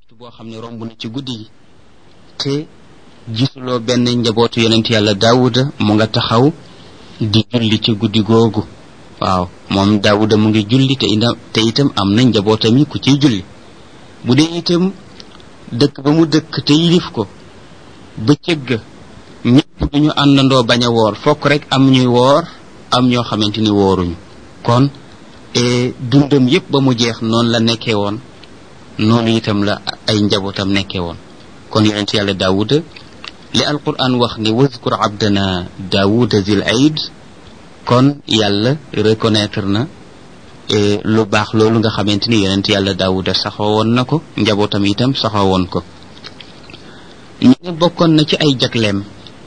boo xam ne romb na ci guddi yi te gisuloo benn njabootu yonent yàlla daawuda mu nga taxaw di julli ci guddi googu. waaw moom daawuda mu ngi julli te itam am na njabootam yi ku ciy julli. bu dee itam dëkk ba mu dëkk te yilif ko bëccëg ga ñëpp duñu àndandoo bañ a woor fokk rek am ñuy woor am ñoo xamante ni wooruñu. kon dundam yépp ba mu jeex noonu la nekkee woon, noonu itam la ay njabootam nekkee woon. kon yonent yàlla daawuda li alquran wax ni wazkur abdana daawuda zil aid, kon yàlla reconnaître na lu baax loolu nga xamante ni yonent yàlla daawuda saxoo woon na ko, njabootam itam saxoo woon ko. ñu ne bokkoon na ci ay jagleem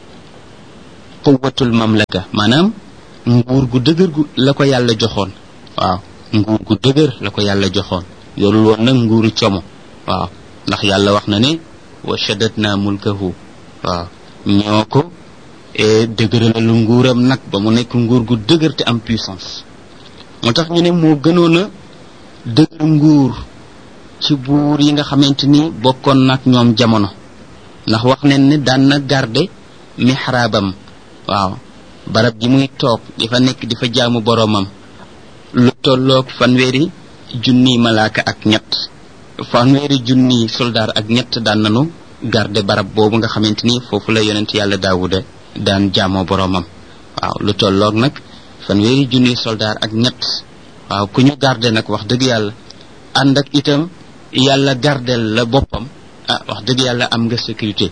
quwwatul mamlaka, maanaam nguur gu dëgër gu la ko yàlla joxoon. waaw nguur gu dëgër la ko yàlla joxoon, yorul woon nag nguuru como. waaw ndax yàlla wax na ne wa shaddatna mulkahu. waaw ñoo ko dëgëralalu nguuram nag ba mu nekk nguur gu dëgër te am puissance. moo tax ñu ne moo gënoon a dëgër nguur ci buur yi nga xamante ni bokkoon nag ñoom jamono, ndax wax nañ ne daan na garde mihraabam. waaw barab ji muy toog di fa nekk di fa jaamu boroomam lu tolloog fanweeri junniy malaaka ak ñett, fanweeri junniy soldaar ak ñett daan nanu garde barab boobu nga xamante ni foofu la yonent yàlla daawuda daan jaamoo boroomam. waaw lu tolloog nag fanweeri junniy soldaar ak ñett. waaw ku ñu garde nag wax dëgg yàlla ànd ak itam yàlla gardel la boppam, wax dëgg yàlla am nga sécurité.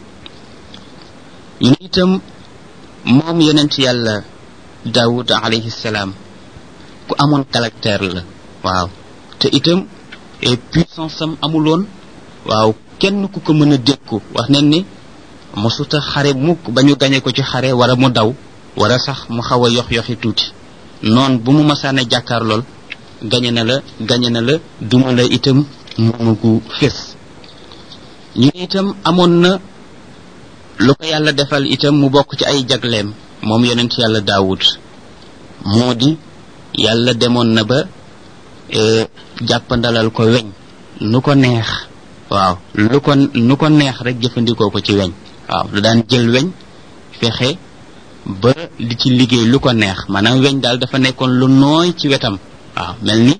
ñu ne itam moom yonent yàlla daawud alayhi salaam ku amoon caractère la. waaw te itam puissance am amuloon. waaw kenn ku ko mën a dékku. wax nañ ni mosuta xare mukk ba ñu gañe ko ci xare wara mu daw wara sax mu xaw a yoxi tuuti. noon bu mu masaane jàkkaar lool gañe na la duma la itam mu gu fés. ñu itam amoon na lu ko yàlla defal itam mu bokk ci ay jagleem moom yonent yàlla daawud, moo di yàlla demoon na ba jàppandalal ko weñ nu ko neex. waaw nu ko neex rek jëfandikoo ko ci weñ. waaw lu daan jël weñ fexe ba di ci liggéey lu ko neex, maanaam weñ daal dafa nekkoon lu nooy ci wetam. waaw mel ni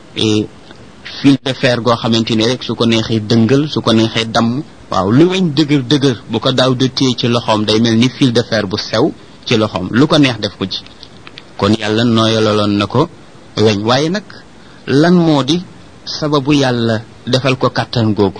fil de fer goo xamante ni rek su ko neexee dëngal, su ko neexee damm. waaw lu weñ dëgër bu ko daaw de téye ci loxoom day mel ni fil de fer bu sew ci loxoom, lu ko neex def ko ci. kon yàlla nooyalaloon na ko weñ. waaye nag lan moo di sababu yàlla defal ko kàttan googu?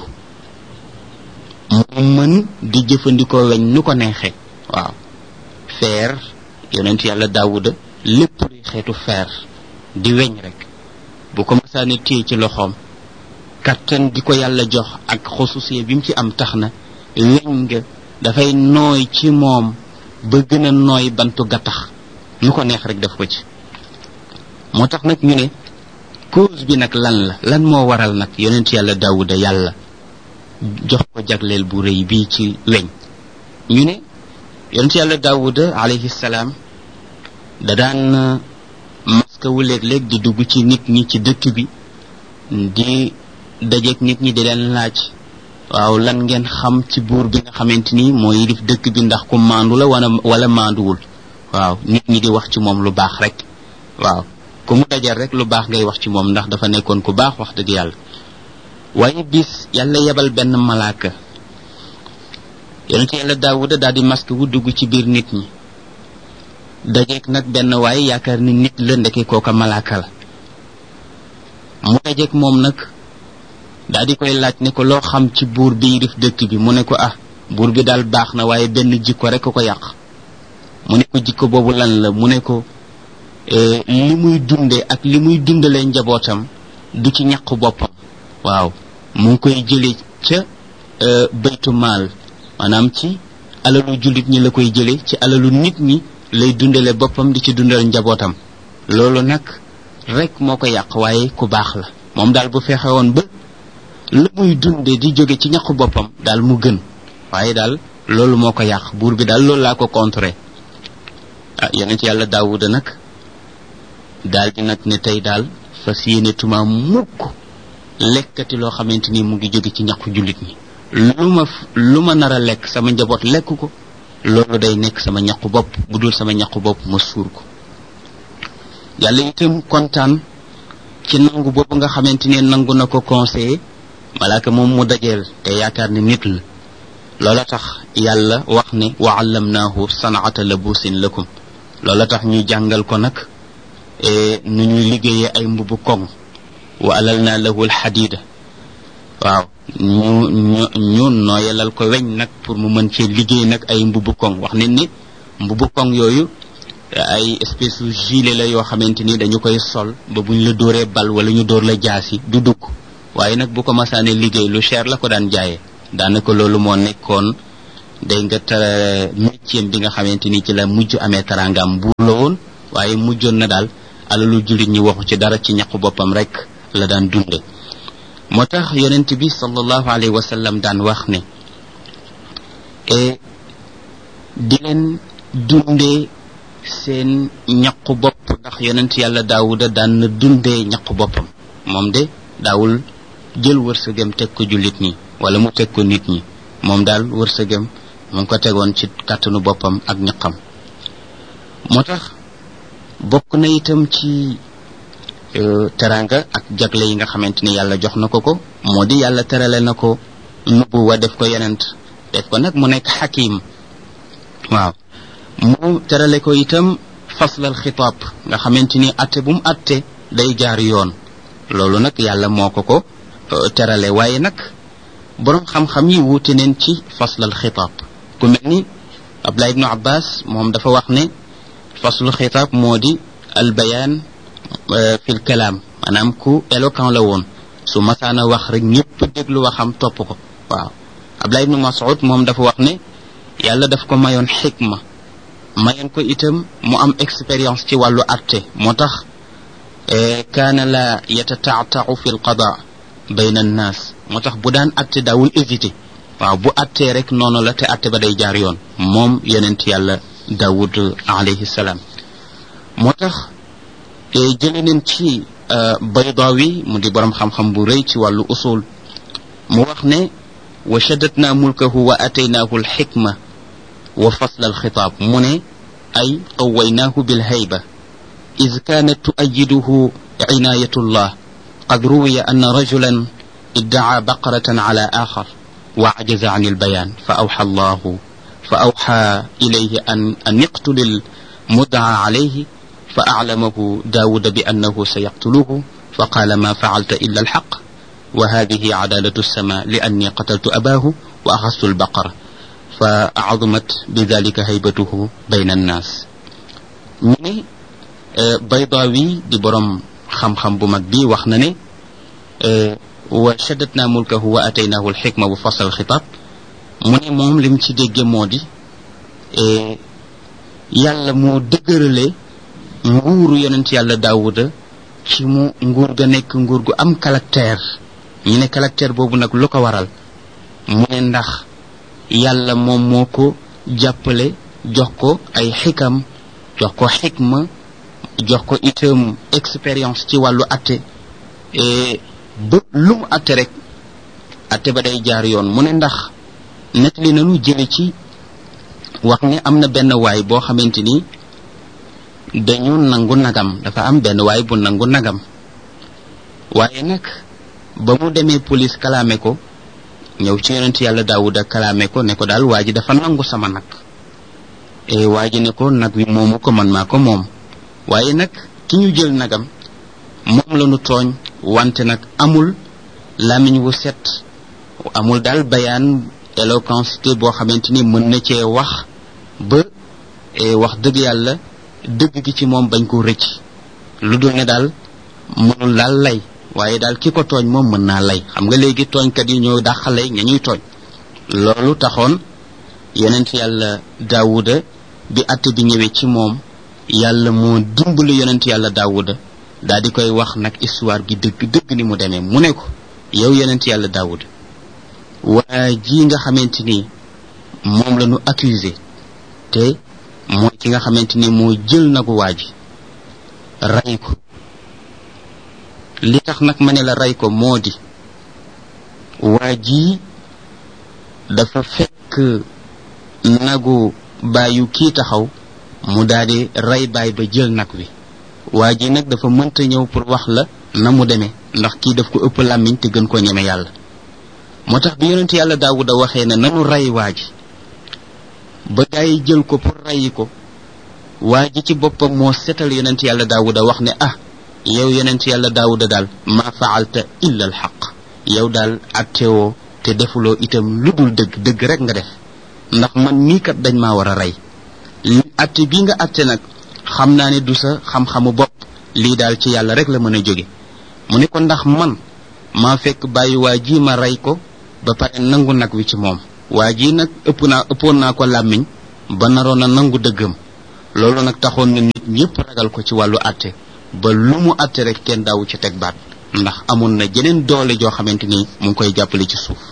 mu mën di jëfandikoo weñ nu ko neexee. waaw fer, yonent yàlla daawuda lépp luy xeetu fer di weñ rek bu ko masaane téye ci loxoom, kàttan di ko yàlla jox ak xususiye bi mu ci am tax na weñ nga dafay nooy ci moom ba gën a nooy bantu gattax, nu ko neex rek def ko ci. moo tax nag ñu ne cause bi nag lan moo waral nag yonent yàlla daawuda yàlla jox ko jagleel bu rëy bii ci weñ. ñu ne yonent yàlla daawuda alayhi salaam da daan maskawu léeg-léeg di dugg ci nit ñi ci dëkk bi di dajeek nit ñi di leen laaj, waaw lan ngeen xam ci buur bi nga xamante ni moo yilif dëkk bi, ndax ku maandu la wala maanduwul. waaw nit ñi di wax ci moom lu baax rek. waaw ku mu dajal rek lu baax ngay wax ci moom, ndax dafa nekkoon ku baax wax dëgg yàlla. waaye bis yàlla yebal benn malaaka, yonent yàlla daawuda daal di masque wu dugg ci biir nit ñi dajeek nag benn waaye yaakaar ni nit la, ndeke kooka malaaka la. mu dajeek moom nag daal di koy laaj ne ko loo xam ci buur bi yilif dëkk bi. mu ne ko buur bi daal baax na waaye benn jikko rek ko yàq. mu ne ko jikko boobu lan la? mu ne ko li muy dunde ak li muy dundalee njabootam du ci ñaqu boppam. waaw mu ngi koy jële ca baytu maal, maanaam ci alalu jullit ñi la koy jële, ci alalu nit ñi lay dundale boppam di ci dundal njabootam. loolu nag rek moo ko yàq, waaye ku baax la. moom daal bu fexe woon ba la muy dunde di jóge ci ñaqu boppam daal mu gën, waaye daal loolu moo ko yàq. buur bi daal loolu laa ko contré. yonent yàlla daawuda nag daal di nag ne tey daal fas yéene tuma mukk lekkati loo xamante ni mu ngi jóge ci ñaqu jullit ñi lu ma nar a lekk sama njaboot lekk ko loolu day nekk sama ñaqu bopp bu dul sama ñaqu bopp ma suur ko yàlla itam kontaan ci nangu boobu nga xamante ni nangu na ko conseiller malaaka moom mu dajeel te yaakaar ne nit la loola tax yàlla wax ne wa allamnaahu sanaata labusin lakum loola tax ñu jàngal ko nag nu ñuy liggéeyee ay mbubu koŋ wa alalna lahu alxadida waaw ñu nooyalal ko weñ nag pour mu mën cee liggéey nag ay mbubu koŋ wax ne ni mbubu koŋ yooyu ay espèce u gilet la yoo xamante ni dañu koy sol ba buñ la dóoree bal wala ñu dóor la jaasi du dugg waaye nag bu ko masaane liggéey lu cher la ko daan jaayee daanaka loolu moo nekkoon day nga métier bi nga xamante ni ci la mujj amee taraangam buur la woon waaye mujjoon na daal alalu jullit ñi waxu ci dara ci ñaqu boppam rek la daan dunde moo tax yonent bi sallallahu alayhi wa sallam daan wax ne di leen dundee seen ñaqu bopp ndax yonent yàlla daawuda daan na dundee ñaqu boppam moom de daawul jël wërsëgam teg ko jullit ñi wala mu teg ko nit ñi moom daal wërsëgam mu ngi ko tegoon ci kàttanu boppam ak ñaqam moo tax bokk na itam ci teranga ak jagle yi nga xamante ni yàlla jox na ko ko moo di yàlla terale na ko nubuwa def ko yonent def ko nag mu nekk xakim waaw mu terale ko itam faslal xitaab nga xamante ni atte bu mu atte day jaar yoon loolu nag yàlla moo ko terale waaye nag boroom xam-xam yi wuute neen ci faslal xitaab ku mel ni Abdullah ibnu Abbas moom dafa wax ne faslul xitaab moo di al bayaan fil kalaam maanaam ku éloquent la woon su masaana wax rek ñëpp déglu waxam topp ko waaw Abdullah ibnu Mas'ud moom dafa wax ne yàlla daf ko mayoon xikma mayoon ko itam mu am expérience ci wàllu atte moo tax kaana la yatataatau fi l qada bayna annaas moo tax bu daan atte daawul hésité waaw bu attee rek noonu la te atte ba day jaar yoon moom yonent yàlla Daawud alayhi salaam moo tax jële neen ci Baydaawi mu di borom xam-xam bu rëy ci wàllu usul mu wax ne wa shaddatna mulkahu wa ataynaahu alxikma wa fasla alxitaab mu ne ay qawaynaahu bilhayba إذ كانت تؤيده عناية الله قد روي أن رجلا ادعى بقرة على آخر وعجز عن البيان فأوحى إليه أن يقتل المدعى عليه فأعلمه داود بأنه سيقتله فقال ما فعلت إلا الحق وهذه عدالة السماء لأني قتلت أباه وأخذت البقرة فعظمت بذلك هيبته بين الناس Baydaawi di borom xam-xam bu mag bi wax na ne wa shaddatna mulkahu wa ataynaahu alxikma wa fasal xitaab mu ne moom lim ci dégge moo di yàlla moo dëgërale nguuru yonent yàlla Daawuda ci mu nguur ga nekk nguur gu am caractère ñu ne caractère boobu nag lu ko waral mu ne ndax yàlla moom moo ko jàppale jox ko ay xikam jox ko xikma jox ko itam expérience ci wàllu atte ba lu mu atte rek atte ba day jaar yoon mu ne ndax nettali nañu jële ci wax ne am na benn waay boo xamante ni dañu nangu nagam dafa am benn waay bu nangu nagam waaye nag ba mu demee police kalaame ko ñëw ci yonent yàlla Daawuda kalaame ko ne ko daal waa ji dafa nangu sama nag waa ji ne ko nag wi moomu ko man maa ko moom waaye nag ki ñu jël nagam moom la ñu tooñ wante nag amul lamiñ wu set amul daal bayaan éloquence boo xamante ni mën na cee wax ba wax dëgg yàlla dëgg gi ci moom bañ ko rëcc lu dul ne daal mënul daal lay waaye daal ki ko tooñ moom mën naa lay xam nga léegi tooñkat yi ñoo dàqalay ña ñuy tooñ loolu taxoon yonent yàlla Daawuda bi atte bi ñëwee ci moom yàlla moo dimbali yonent yàlla Daawuda daal di koy wax nag histoire gi dëgg ni mu demee mu ne ko yow yonent yàlla Daawuda waa ji nga xamante ni moom la ñu accusé te mooy ki nga xamante ni moo jël nagu waa ji rey ko li tax nag ma ne la rey ko moo di waa ji dafa fekk nagu baayu kii taxaw mu daldi rey baay ba jël nag wi waa ji nag dafa mënta ñëw pour wax la na mu demee ndax kii daf ko ëpp làmmiñ te gën koo ñeme yàlla moo tax bi yonent yàlla Daawuda waxee ne nanu rey waa ji ba gaa yi jël ko pour reyi ko waa ji ci boppam moo setal yonent yàlla Daawuda wax ne yow yonent yàlla Daawuda daal maa faalta illa al xaq yow daal attewoo te defuloo itam lu dul dëgg rek nga def ndax man mii kat dañ maa war a rey atte bii nga atte nag xam naa ne du sa xam-xamu bopp lii daal ci yàlla rek la mën a jóge mu ne ko ndax man maa fekk bàyyi waa ji ma rey ko ba pare nangu nag wi ci moom waa ji nag ëppoon naa ko làmmiñ ba naroon a nangu dëggam loolu nag taxoon na nit ñëpp ragal ko ci wàllu atte ba lu mu atte rek kenn daawu ci teg baat ndax amoon na jeneen doole joo xamante ni mu ngi koy jàppale ci suuf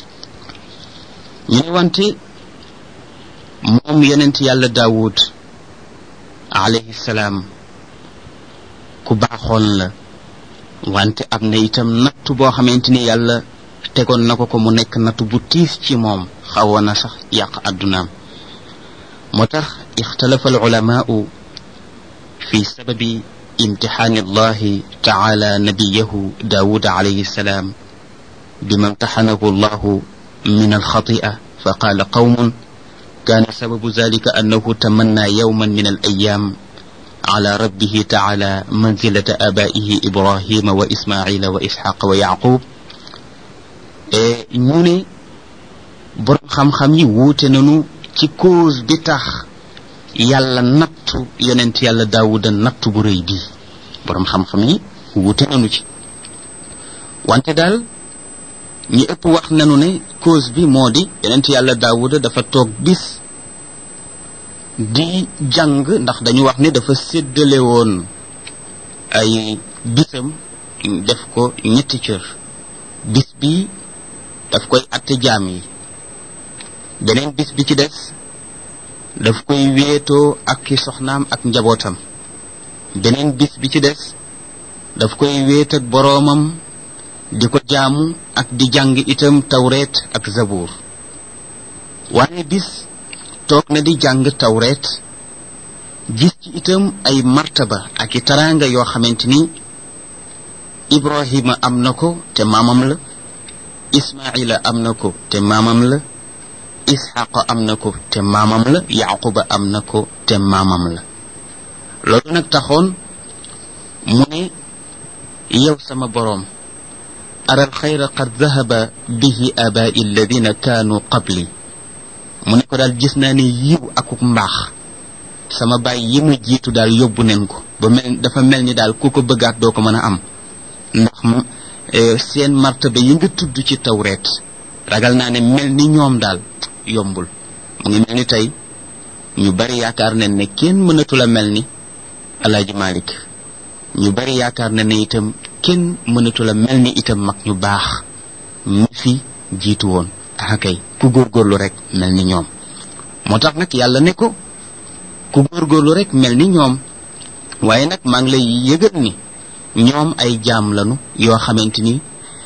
ñu ne wante moom yonent yàlla Daawud alayhi salaam ku baaxoon la wante am na itam nattu boo xamante ni yàlla tegoon na ko mu nekk nattu bu tiis ci moom xawoon na sax yàq addunaam moo tax ixtalafa al ulamaau fi sababi imtixaani allahi taala nabiyahu Daawud alayhi salaam bima imtaxanahu allahu min alxatia fa qaala qawmun كان سبب ذلك أنه تمنى يوما من الأيام على ربه تعالى منزلة آبائه إبراهيم وإسماعيل وإسحاق ويعقوب ñune borom xam-xam yi wuute nañu ci cause bi tax yàlla nattu yonent yàlla Daawuda nattu bu rëy bi borom xam-xam yi wuute nañu ci wante daal ñi ëpp wax nañu ne cause bi moo di yonent yàlla Daawuda dafa toog bis di jàng ndax dañu wax ne dafa séddale woon ay bisam def ko ñetti cër bis bi daf koy atte jaam yi beneen bis bi ci des daf koy wéetoo ak ki soxnaam ak njabootam beneen bis bi ci des daf koy wéet ak boroomam di ko jaamu ak di jàng itam tawreet ak zabuur waaye bis toog na di jàng tawreet gis ci itam ay martaba ak i taraanga yoo xamante ni Ibrahima am na ko te maamam la Ismaila am na ko te maamam la Isxaqa am na ko te maamam la Yaquba am na ko te maamam la loolu nag taxoon mu ne yow sama boroom aral xayra qad dahaba bihi abaai alladina kaanu qabli mu ne ko daal gis naa ne yiw akuk mbaax sama baay yi ma jiitu daal yóbbu nen ko ba dafa mel ni daal ku ko bëggaat doo ko mën a am ndax seen martaba yi nga tudd ci tawreet ragal naa ne mel ni ñoom daal yombul mu ngi mel ni tey ñu bari yaakaar nañ ne kenn mënatul a mel ni Alaaji Malik ñu bari yaakaar nañ ne itam kenn mënatul a mel ni itam mag ñu baax ñu fi jiitu woon kay ku góorgóorlu rek mel ni ñoom moo tax nag yàlla ne ko ku góorgóorlu rek mel ni ñoom waaye nag maa ngi lay yëgal ni ñoom ay jaam lañu yoo xamante ni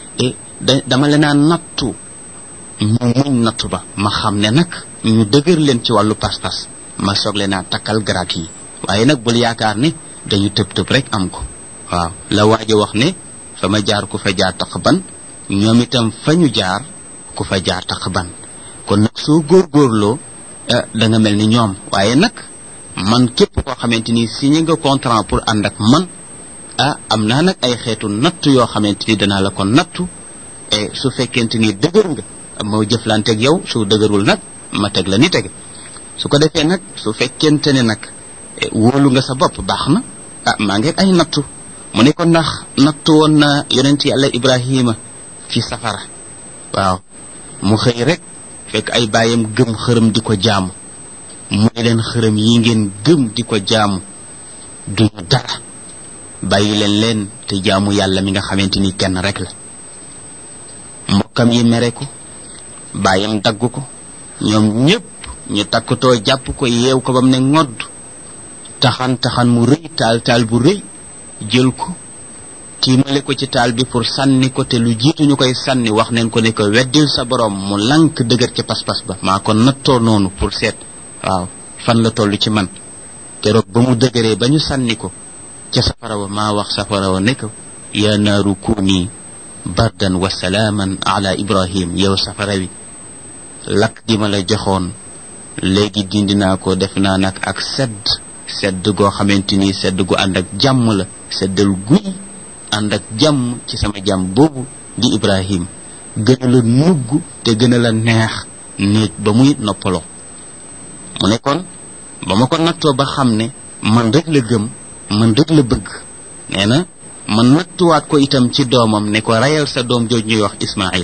dama leen a nattu ñu muñ nattu ba ma xam ne nag ñu dëgër leen ci wàllu pas-pas ma soog leen a takkal garaat yi waaye nag bul yaakaar ne dañu tëb rek am ko waaw la waaja wax ne fa ma jaar ku fa jaar taq ban ñoom itam fa ñu jaar ku fa jaar taq ban kon nag soo góorgóorloo da nga mel ni ñoom waaye nag man képp koo xamante ni signé nga contrat pour ànd ak man am naa nag ay xeetu nattu yoo xamante ni danaa la ko nattu su fekkente ni dëgër nga moo jëflanteeg yow su dëgërul nag ma teg la ni teg su ko defee nag su fekkente ne nag wóolu nga sa bopp baax na maa ngi ay nattu mu ne ko ndax nattu woon na yonent yàlla Ibrahima ci safara waaw mu xëy rek fekk ay baayam gëm xërëm di ko jaamu mu ne leen xërëm yi ngeen gëm di ko jaamu duñu dara bàyyi leen te jaamu yàlla mi nga xamante ni kenn rek la mbokkam yi mere ko baayam dagg ko ñoom ñépp ñu takkatoo jàpp ko yeew ko bam ne ngodd taxan mu rëy taal bu rëy jël ko tiimale ko ci taal bi pour sànni ko te lu jiitu ñu koy sànni wax neen ko ne ko weddil sa borom mu lank dëgër ci pas-pas ba maa ko nattoo noonu pour seet waaw fan la toll ci man keroog ba mu dëgëree ba ñu sànni ko ca safara wa maa wax safara wa ne ko yaa naaru kuuni bardan wa salaaman ala ibrahim yow safara wi lakk gi ma la joxoon léegi dindi naa ko def naa nag ak sedd goo xamante ni sedd gu ànd ak jàmm la seddal guy ànd ak jàmm ci sama jàmm boobu di ibrahim gën a la nugg te gën a la neex néeg ba muy noppaloo mu ne kon ba ma ko nattoo ba xam ne man rek la gëm man rek la bëgg nee na man nattuwaat ko itam ci doomam ne ko rayal sa doom jooj ñuy wax ismail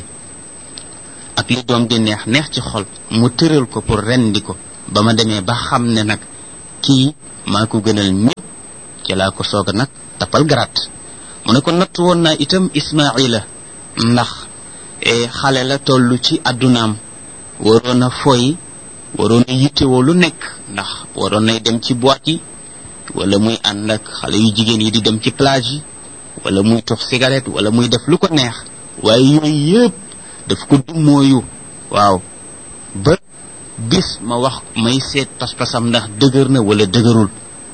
ak li doom di neex ci xol mu tëral ko pour rendi ko ba ma demee ba xam ne nag kii maa ko gënal ñëpp ci laa ko soog a nag tappal garaat mu ne ko natt woon naa itam ismaila ndax xale la toll ci addunaam waroon a foy waroon a yittewoo lu nekk ndax waroon nay dem ci boîte yi wala muy ànd ak xale yu jigéen yi di dem ci plage yi wala muy tox cigarette wala muy def lu ko neex waaye yooyu yëpp daf ko dummooyu waaw ba bis ma wax may seet pas-pasam ndax dëgër na wala dëgërul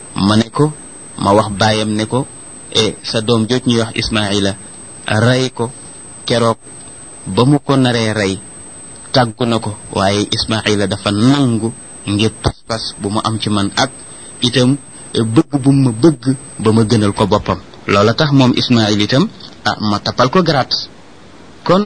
ma wax baayam ne ko sa doom jooj ñuy wax ismaila rey ko keroog ba mu ko naree rey tàggu na ko waaye ismaila dafa nangu ngir pas-pas bu mu am ci man ak itam bëgg bu ma bëgg ba ma gënal ko boppam loola tax moom ismail itam ma tappal ko garaat kon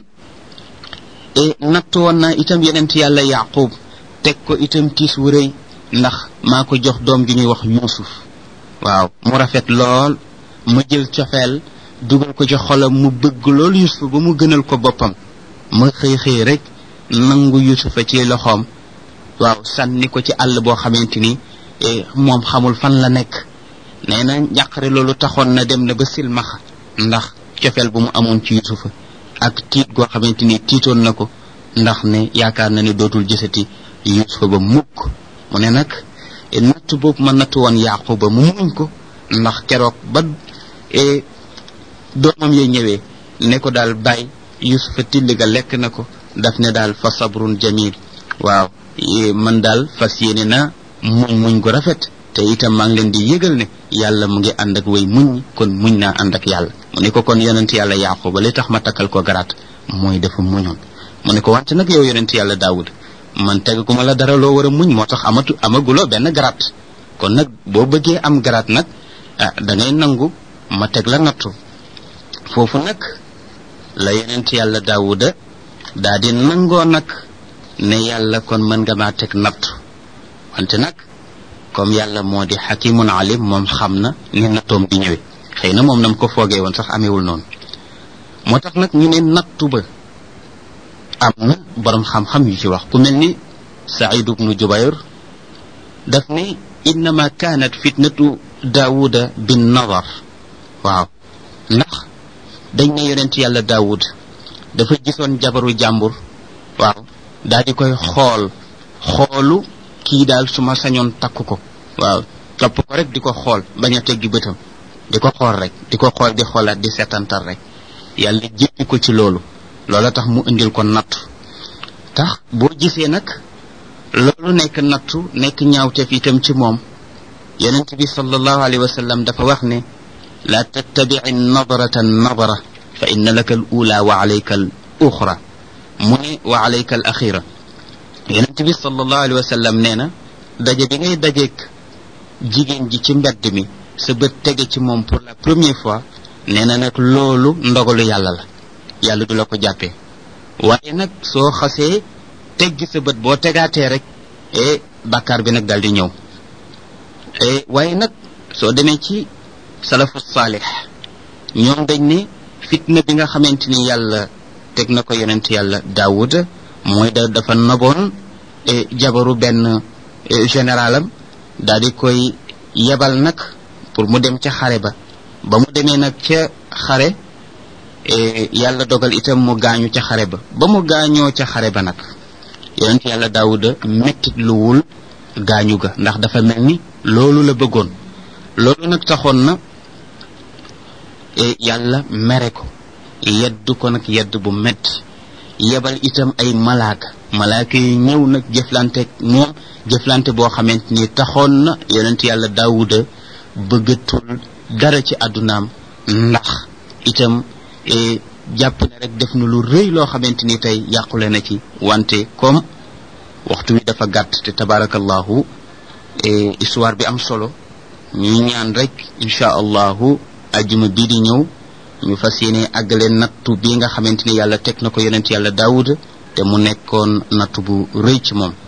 natt woon naa itam yonent yàlla yaqub teg ko itam tiis wu rëy ndax maa ko jox doom ji ñuy wax yuusuf waaw mu rafet lool ma jël cofeel dugal ko ci xolam mu bëgg lool yuusuf ba mu gënal ko boppam ma xëy rek nangu yuusufa ci loxoom waaw sànni ko ci àll boo xamante ni moom xamul fan la nekk nee na njàqare loolu taxoon na dem na ba silmaxa ndax cofeel bu mu amoon ci yuusufa ak tiit goo xamante ni tiitoon na ko ndax ne yaakaar na ne dootul gisati yuusufa ba mukk mu ne nag natt boobu ma natt woon yaquba mu muñ ko ndax keroog ba doomam ya ñëwee ne ko daal bàyyi yuusufa till ga lekk na ko daf ne daal fa sabrun jamil waaw man daal fas yéene na muñ gu rafet te itam maa ngi leen di yëgal ne yàlla mu ngi ànd ak way muñ kon muñ naa ànd ak yàlla mu ne ko kon yonent yàlla yaquba li tax ma takkal ko garaat mooy dafa muñoon mu ne ko wante nag yow yonent yàlla daawud man teguma la dara loo war a muñ moo tax amaguloo benn garaat kon nag boo bëggee am garaat nag da ngay nangu ma teg la nattu foofu nag la yonent yàlla daawuda daa di nangoo nag ne yàlla kon mën nga maa teg nattu wante nag comme yàlla moo di xakimun alim moom xam na ni nattoom di ñëwee xëy na moom nam ko foogee woon sax amewul noonu moo tax nag ñu ne nattu ba am na borom xam-xam yu ci wax ku mel ni Saïd ibnu Jubayr daf ne innama kaanat fitnatu daawuda bin nadar waaw ndax dañ ne yonent yàlla daawud dafa gisoon jabaru jàmbur waaw daal di koy xoolu kii daal su ma sañoon takk ko waaw topp ko rek di ko xool bañ a teggi bëtam di ko xool rek di ko xool di xoolaat di setantal rek yàlla jéppi ko ci loolu loola tax mu indil ko nattu tax boo gisee nag loolu nekk nattu nekk ñaawteef itam ci moom yonent bi sallallahu alayhi wa sallam dafa wax ne la tattabi'i nadrata nadra fa inna laka al ula wa alayka al uxra mu ne wa alayka al axira yonent bi sallallahu alayhi wa sallam nee na daje bi ngay dajeek jigéen ji ci mbedd mi sa bët tege ci moom pour la première fois nee na nag loolu ndogalu yàlla la yàlla du la ko jàppee waaye nag soo xasee teggi sa bët boo tegaatee rek bàkkaar bi nag daal di ñëw waaye nag soo demee ci salafu saalix ñoom dañ ne fitna bi nga xamante ni yàlla teg na ko yonent yàlla daawuda mooy dafa naboon jabaru benn généralam daal di koy yebal nag pour mu dem ca xare ba mu demee nag ca xare yàlla dogal itam mu gaañu ca xare ba mu gaañoo ca xare ba nag yonent yàlla daawuda mettit luwul gaañu ga ndax dafa mel ni loolu la bëggoon loolu nag taxoon na yàlla mere ko yedd ko nag yedd bu metti yebal itam ay malaaka yi ñëw nag jëflante moom jëflante boo xamante ni taxoon na yonent yàlla daawuda bëggatul dara ci àddunaam ndax itam jàpp ne rek def na lu rëy loo xamante ni tey yàqule na ci wante comme waxtu wi dafa gàtt te tabarakallahu histoire bi am solo ñuy ñaan rek insha allahu ajjuma bii di ñëw ñu fas yéene àggale nattu bi nga xamante ni yàlla teg na ko yonent yàlla daawuda te mu nekkoon nattu bu rëy ci moom